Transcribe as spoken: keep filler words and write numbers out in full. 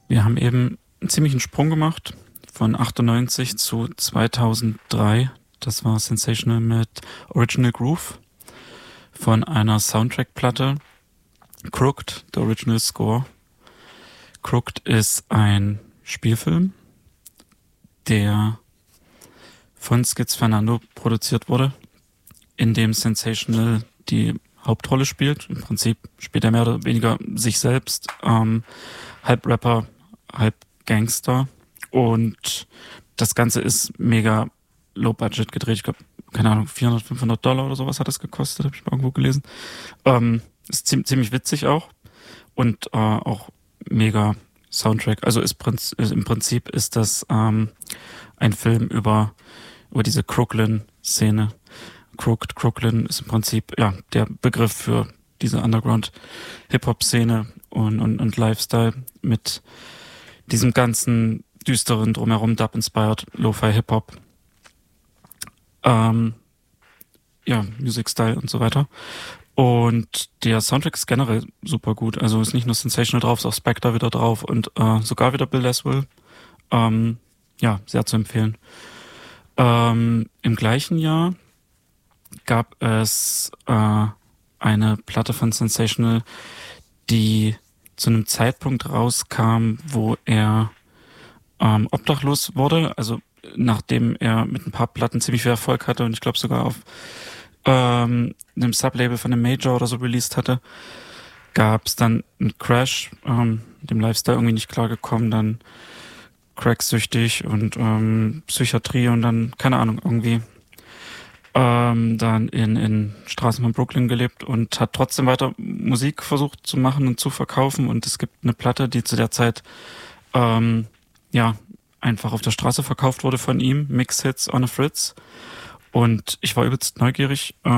Wir haben eben einen ziemlichen Sprung gemacht von achtundneunzig zu zweitausenddrei. Das war Sensational mit Original Groove von einer Soundtrack-Platte. Crooked, der Original Score. Crooked ist ein Spielfilm, der von Skiz Fernando produziert wurde, in dem Sensational die Hauptrolle spielt. Im Prinzip spielt er mehr oder weniger sich selbst, ähm, halb Rapper, halb Gangster. Und das Ganze ist mega low budget gedreht. Ich glaube, keine Ahnung, vierhundert, fünfhundert Dollar oder sowas hat es gekostet, habe ich mal irgendwo gelesen. Ähm, ist ziemlich, ziemlich witzig auch. Und äh, auch mega Soundtrack. Also ist, Prinz, ist im Prinzip ist das ähm, ein Film über, über diese Crooklyn-Szene. Crooked, Crooklyn ist im Prinzip ja der Begriff für diese Underground-Hip-Hop-Szene und, und, und Lifestyle mit diesem ganzen düsteren drumherum, Dub-inspired Lo-Fi-Hip-Hop. Ähm, ja, Music-Style und so weiter. Und der Soundtrack ist generell super gut. Also ist nicht nur Sensational drauf, ist auch Spectre wieder drauf und äh, sogar wieder Bill Laswell. Ähm, ja, sehr zu empfehlen. Ähm, im gleichen Jahr gab es äh, eine Platte von Sensational, die zu einem Zeitpunkt rauskam, wo er ähm, obdachlos wurde, also nachdem er mit ein paar Platten ziemlich viel Erfolg hatte und ich glaube sogar auf ähm, einem Sublabel von einem Major oder so released hatte, gab es dann einen Crash, ähm, dem Lifestyle irgendwie nicht klargekommen, dann cracksüchtig und ähm, Psychiatrie und dann, keine Ahnung, irgendwie ähm, dann in, in Straßen von Brooklyn gelebt und hat trotzdem weiter Musik versucht zu machen und zu verkaufen. Und es gibt eine Platte, die zu der Zeit ähm, ja einfach auf der Straße verkauft wurde von ihm, Mix Hits on a Fritz. Und ich war übelst neugierig,